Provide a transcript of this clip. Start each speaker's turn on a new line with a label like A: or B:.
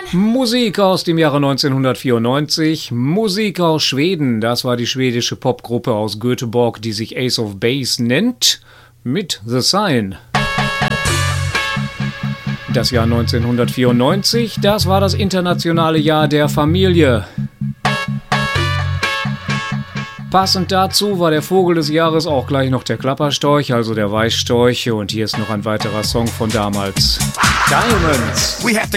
A: Musik aus dem Jahre 1994, Musik aus Schweden, das war die schwedische Popgruppe aus Göteborg, die sich Ace of Base nennt, mit The Sign. Das Jahr 1994, das war das internationale Jahr der Familie. Passend dazu war der Vogel des Jahres auch gleich noch der Klapperstorch, also der Weißstorch. Und hier ist noch ein weiterer Song von damals. Diamonds.
B: We have to